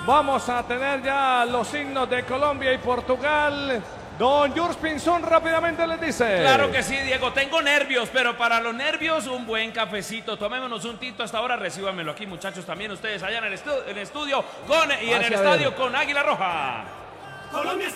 Vamos a tener ya los signos de Colombia y Portugal. Don Jurs Pinzón rápidamente les dice. Claro que sí, Diego, tengo nervios, pero para los nervios un buen cafecito. Tomémonos un tinto hasta ahora, recíbanmelo aquí, muchachos, también ustedes allá en el estudio y en el estadio con Águila Roja. Colombia está